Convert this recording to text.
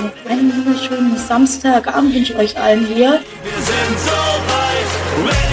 Einen wunderschönen Samstagabend wünsche ich euch allen hier. Wir sind so weit weg.